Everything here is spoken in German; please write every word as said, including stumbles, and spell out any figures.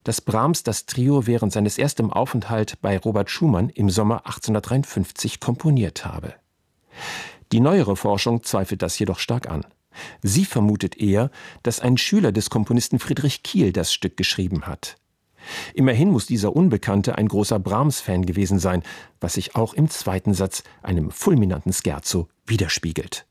dass Brahms das Trio während seines ersten Aufenthalts bei Robert Schumann im Sommer achtzehnhundertdreiundfünfzig komponiert habe. Die neuere Forschung zweifelt das jedoch stark an. Sie vermutet eher, dass ein Schüler des Komponisten Friedrich Kiel das Stück geschrieben hat. Immerhin muss dieser Unbekannte ein großer Brahms-Fan gewesen sein, was sich auch im zweiten Satz, einem fulminanten Scherzo, widerspiegelt.